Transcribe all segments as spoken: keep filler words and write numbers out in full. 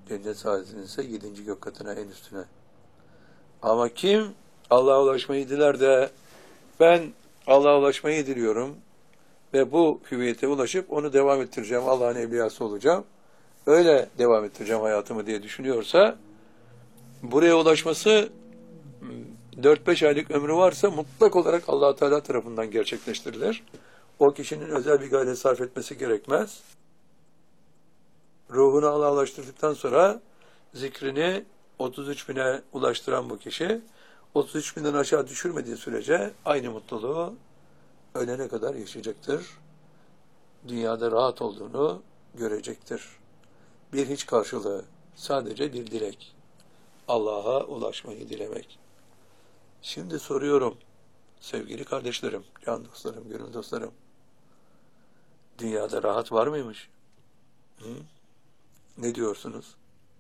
Cennet saadetinin ise yedinci gök katına, en üstüne. Ama kim Allah'a ulaşmayı diler de ben Allah'a ulaşmayı diliyorum ve bu hüviyete ulaşıp onu devam ettireceğim, Allah'ın evliyası olacağım, öyle devam ettireceğim hayatımı diye düşünüyorsa, buraya ulaşması dört beş aylık ömrü varsa mutlak olarak Allah Teala tarafından gerçekleştirilir. O kişinin özel bir gayret sarf etmesi gerekmez. Ruhunu Allah'a ulaştırdıktan sonra zikrini otuz üç bine ulaştıran bu kişi, otuz üç binden aşağı düşürmediği sürece aynı mutluluğu ölene kadar yaşayacaktır. Dünyada rahat olduğunu görecektir. Bir hiç karşılığı, sadece bir dilek. Allah'a ulaşmayı dilemek. Şimdi soruyorum, sevgili kardeşlerim, can dostlarım, gönül dostlarım, dünyada rahat var mıymış? Hı? Ne diyorsunuz?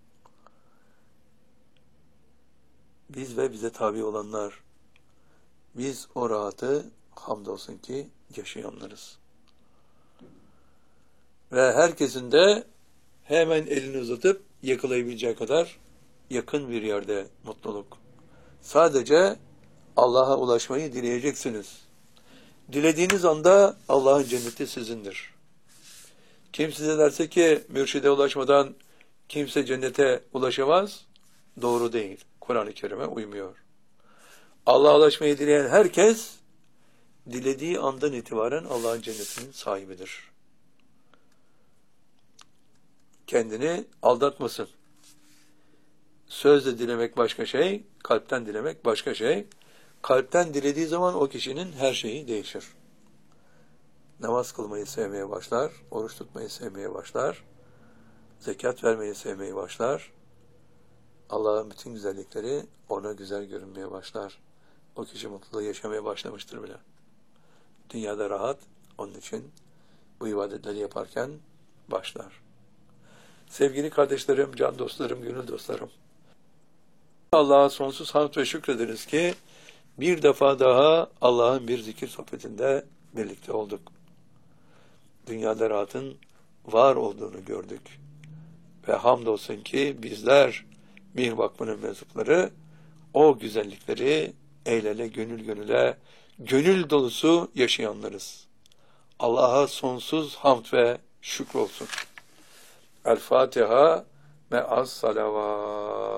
Biz ve bize tabi olanlar, biz o rahatı hamdolsun ki yaşayanlarız. Ve herkesin de hemen elini uzatıp yakalayabileceği kadar yakın bir yerde mutluluk. Sadece Allah'a ulaşmayı dileyeceksiniz. Dilediğiniz anda Allah'ın cenneti sizindir. Kim size derse ki mürşide ulaşmadan kimse cennete ulaşamaz, doğru değil. Kur'an-ı Kerim'e uymuyor. Allah'a ulaşmayı dileyen herkes, dilediği andan itibaren Allah'ın cennetinin sahibidir. Kendini aldatmasın. Sözle dilemek başka şey, kalpten dilemek başka şey. Kalpten dilediği zaman o kişinin her şeyi değişir. Namaz kılmayı sevmeye başlar, oruç tutmayı sevmeye başlar, zekat vermeyi sevmeye başlar. Allah'ın bütün güzellikleri ona güzel görünmeye başlar. O kişi mutluluğu yaşamaya başlamıştır bile. Dünyada rahat, onun için bu ibadetleri yaparken başlar. Sevgili kardeşlerim, can dostlarım, gönül dostlarım, Allah'a sonsuz hamd ve şükrederiz ki bir defa daha Allah'ın bir zikir sohbetinde birlikte olduk. Dünyada rahatın var olduğunu gördük. Ve hamdolsun ki bizler Mihr Vakfı'nın mensupları o güzellikleri el ele, gönül gönüle, gönül dolusu yaşayanlarız. Allah'a sonsuz hamd ve şükür olsun. El Fatiha me'as salavat.